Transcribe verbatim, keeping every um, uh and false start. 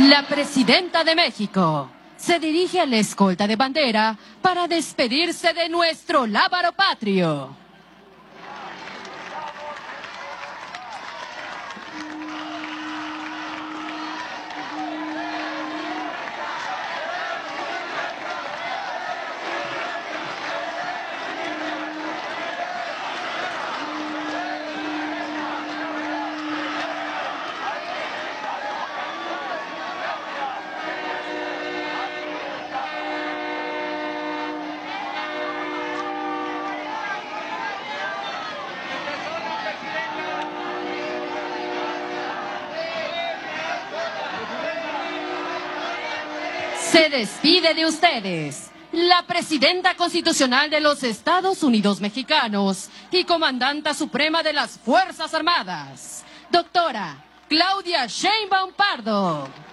La presidenta de México se dirige a la escolta de bandera para despedirse de nuestro lábaro patrio. Se despide de ustedes, la Presidenta Constitucional de los Estados Unidos Mexicanos y Comandanta Suprema de las Fuerzas Armadas, doctora Claudia Sheinbaum Pardo.